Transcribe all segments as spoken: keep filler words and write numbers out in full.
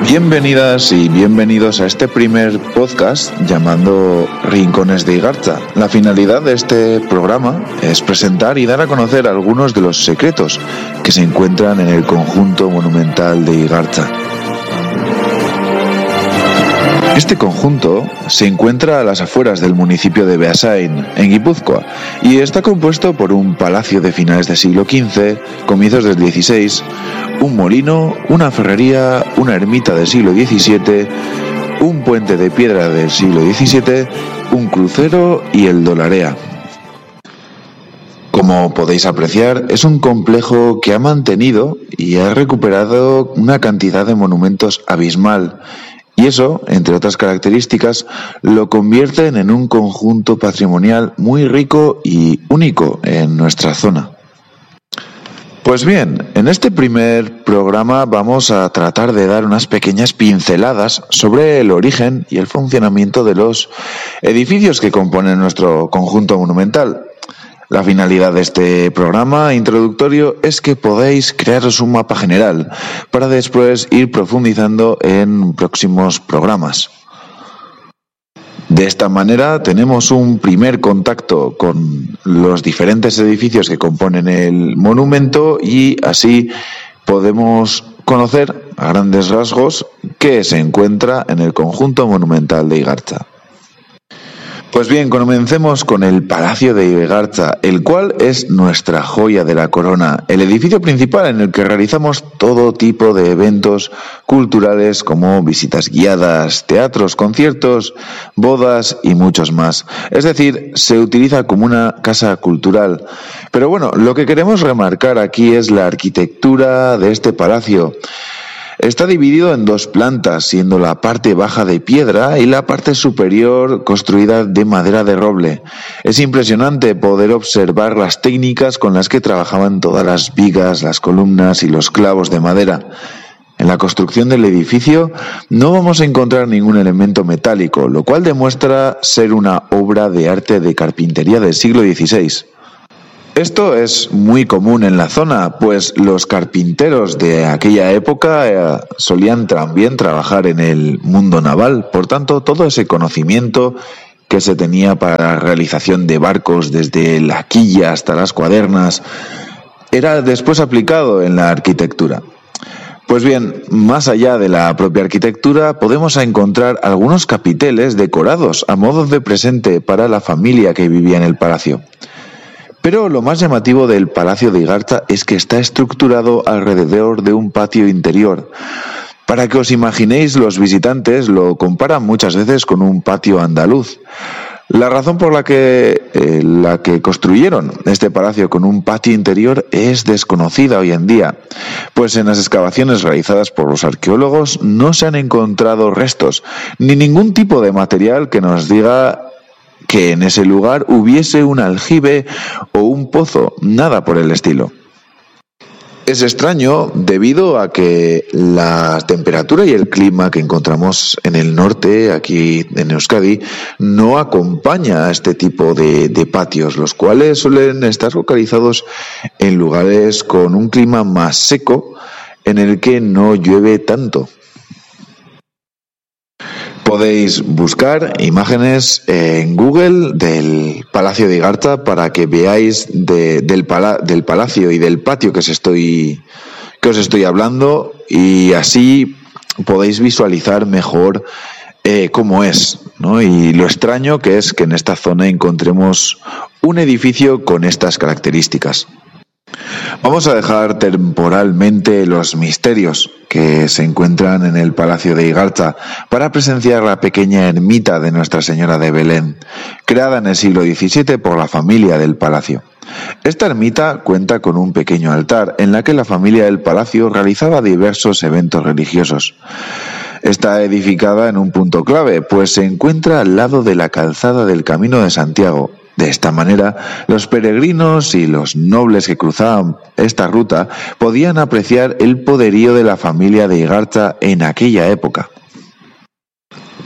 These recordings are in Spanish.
Bienvenidas y bienvenidos a este primer podcast llamado Rincones de Igartza. La finalidad de este programa es presentar y dar a conocer algunos de los secretos que se encuentran en el conjunto monumental de Igartza. Este conjunto se encuentra a las afueras del municipio de Beasain, en Guipúzcoa, y está compuesto por un palacio de finales del siglo quince, comienzos del dieciséis, un molino, una ferrería, una ermita del siglo diecisiete, un puente de piedra del siglo diecisiete, un crucero y el Dolarea. Como podéis apreciar, es un complejo que ha mantenido y ha recuperado una cantidad de monumentos abismal. Y eso, entre otras características, lo convierten en un conjunto patrimonial muy rico y único en nuestra zona. Pues bien, en este primer programa vamos a tratar de dar unas pequeñas pinceladas sobre el origen y el funcionamiento de los edificios que componen nuestro conjunto monumental. La finalidad de este programa introductorio es que podáis crearos un mapa general para después ir profundizando en próximos programas. De esta manera tenemos un primer contacto con los diferentes edificios que componen el monumento y así podemos conocer a grandes rasgos qué se encuentra en el conjunto monumental de Igartza. Pues bien, comencemos con el Palacio de Igartza, el cual es nuestra joya de la corona, el edificio principal en el que realizamos todo tipo de eventos culturales como visitas guiadas, teatros, conciertos, bodas y muchos más. Es decir, se utiliza como una casa cultural. Pero bueno, lo que queremos remarcar aquí es la arquitectura de este palacio. Está dividido en dos plantas, siendo la parte baja de piedra y la parte superior construida de madera de roble. Es impresionante poder observar las técnicas con las que trabajaban todas las vigas, las columnas y los clavos de madera. En la construcción del edificio no vamos a encontrar ningún elemento metálico, lo cual demuestra ser una obra de arte de carpintería del siglo dieciséis. Esto es muy común en la zona, pues los carpinteros de aquella época eh, solían también trabajar en el mundo naval. Por tanto, todo ese conocimiento que se tenía para la realización de barcos desde la quilla hasta las cuadernas era después aplicado en la arquitectura. Pues bien, más allá de la propia arquitectura, podemos encontrar algunos capiteles decorados a modo de presente para la familia que vivía en el palacio. Pero lo más llamativo del Palacio de Igartza es que está estructurado alrededor de un patio interior. Para que os imaginéis, los visitantes lo comparan muchas veces con un patio andaluz. La razón por la que, eh, la que construyeron este palacio con un patio interior es desconocida hoy en día, pues en las excavaciones realizadas por los arqueólogos no se han encontrado restos, ni ningún tipo de material que nos diga que en ese lugar hubiese un aljibe o un pozo, nada por el estilo. Es extraño debido a que la temperatura y el clima que encontramos en el norte, aquí en Euskadi, no acompaña a este tipo de, de patios, los cuales suelen estar localizados en lugares con un clima más seco, en el que no llueve tanto. Podéis buscar imágenes en Google del Palacio de Igartza para que veáis de, del, pala, del palacio y del patio que os estoy, que os estoy hablando, y así podéis visualizar mejor eh, cómo es, ¿no? Y lo extraño que es que en esta zona encontremos un edificio con estas características. Vamos a dejar temporalmente los misterios que se encuentran en el Palacio de Igartza para presenciar la pequeña ermita de Nuestra Señora de Belén, creada en el siglo diecisiete por la familia del palacio. Esta ermita cuenta con un pequeño altar en la que la familia del palacio realizaba diversos eventos religiosos. Está edificada en un punto clave, pues se encuentra al lado de la calzada del Camino de Santiago. De esta manera, los peregrinos y los nobles que cruzaban esta ruta podían apreciar el poderío de la familia de Igartza en aquella época.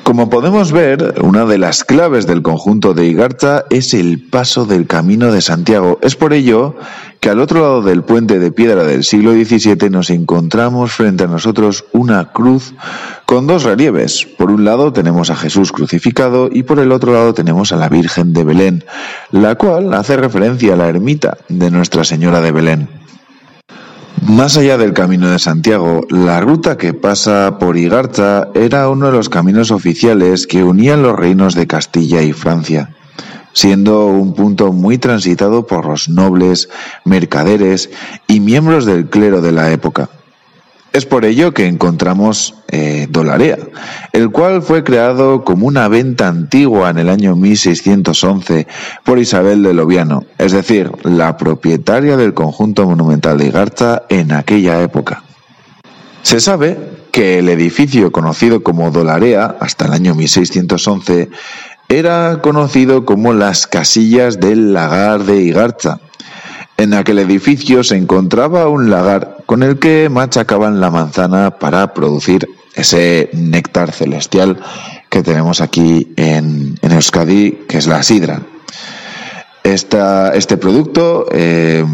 Como podemos ver, una de las claves del conjunto de Igartza es el paso del Camino de Santiago. Es por ello que al otro lado del puente de piedra del siglo diecisiete nos encontramos frente a nosotros una cruz con dos relieves. Por un lado tenemos a Jesús crucificado y por el otro lado tenemos a la Virgen de Belén, la cual hace referencia a la ermita de Nuestra Señora de Belén. Más allá del Camino de Santiago, la ruta que pasa por Igartza era uno de los caminos oficiales que unían los reinos de Castilla y Francia, siendo un punto muy transitado por los nobles, mercaderes y miembros del clero de la época. Es por ello que encontramos eh, Dolarea, el cual fue creado como una venta antigua en el año mil seiscientos once por Isabel de Loviano, es decir, la propietaria del conjunto monumental de Igartza en aquella época. Se sabe que el edificio conocido como Dolarea hasta el año mil seiscientos once era conocido como las Casillas del Lagar de Igartza. En aquel edificio se encontraba un lagar con el que machacaban la manzana para producir ese néctar celestial que tenemos aquí en, en Euskadi, que es la sidra. Esta, este producto, eh,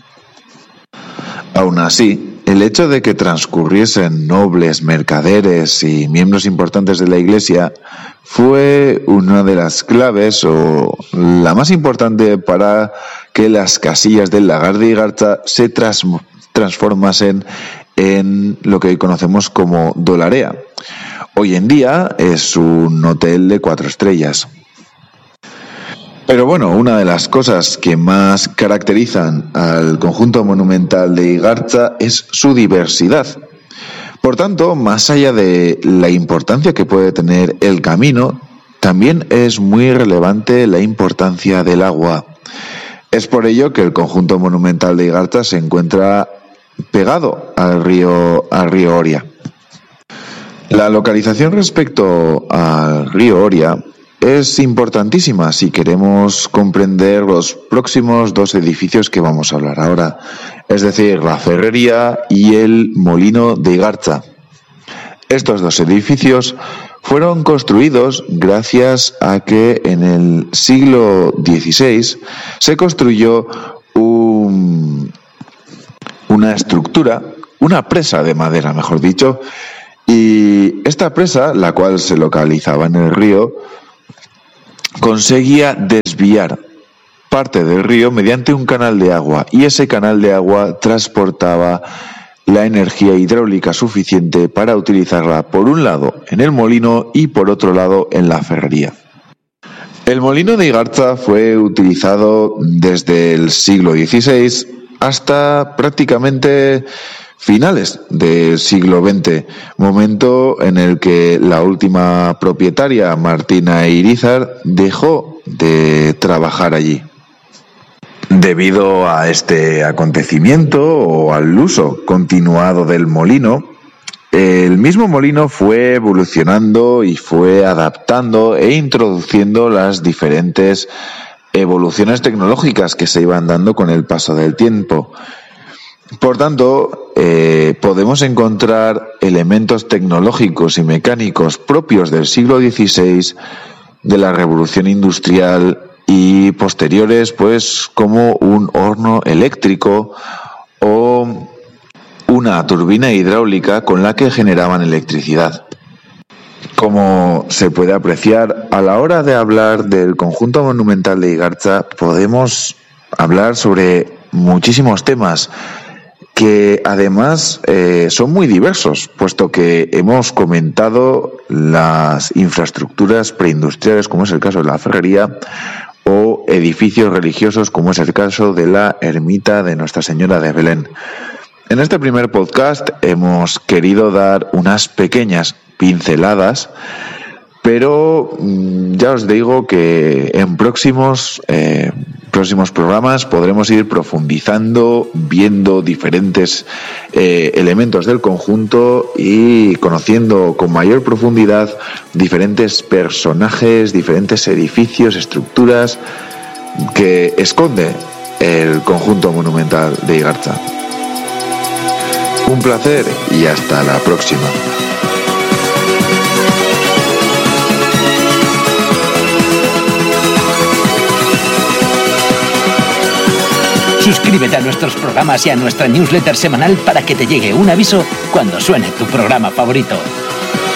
aún así, el hecho de que transcurriesen nobles, mercaderes y miembros importantes de la Iglesia fue una de las claves o la más importante para que las casillas del Lagar de Igartza se tras, transformasen en lo que hoy conocemos como Dolarea. Hoy en día es un hotel de cuatro estrellas. Pero bueno, una de las cosas que más caracterizan al conjunto monumental de Igartza es su diversidad. Por tanto, más allá de la importancia que puede tener el camino, también es muy relevante la importancia del agua. Es por ello que el conjunto monumental de Igartza se encuentra pegado al río, al río Oria. La localización respecto al río Oria es importantísima si queremos comprender los próximos dos edificios que vamos a hablar ahora, es decir, la ferrería y el molino de Igartza. Estos dos edificios fueron construidos gracias a que en el siglo dieciséis se construyó un, una estructura, una presa de madera, mejor dicho, y esta presa, la cual se localizaba en el río, conseguía desviar parte del río mediante un canal de agua, y ese canal de agua transportaba la energía hidráulica suficiente para utilizarla por un lado en el molino y por otro lado en la ferrería. El molino de Igartza fue utilizado desde el siglo dieciséis hasta prácticamente finales del siglo veinte, momento en el que la última propietaria, Martina Irizar, dejó de trabajar allí. Debido a este acontecimiento o al uso continuado del molino, el mismo molino fue evolucionando y fue adaptando e introduciendo las diferentes evoluciones tecnológicas que se iban dando con el paso del tiempo. Por tanto, eh, podemos encontrar elementos tecnológicos y mecánicos propios del siglo dieciséis, de la revolución industrial y posteriores, pues como un horno eléctrico o una turbina hidráulica con la que generaban electricidad. Como se puede apreciar, a la hora de hablar del conjunto monumental de Igartza podemos hablar sobre muchísimos temas que además eh, son muy diversos, puesto que hemos comentado las infraestructuras preindustriales, como es el caso de la ferrería, o edificios religiosos, como es el caso de la ermita de Nuestra Señora de Belén. En este primer podcast hemos querido dar unas pequeñas pinceladas, pero ya os digo que en próximos eh, próximos programas podremos ir profundizando, viendo diferentes eh, elementos del conjunto y conociendo con mayor profundidad diferentes personajes, diferentes edificios, estructuras que esconde el conjunto monumental de Igartza. Un placer y hasta la próxima. Suscríbete a nuestros programas y a nuestra newsletter semanal para que te llegue un aviso cuando suene tu programa favorito.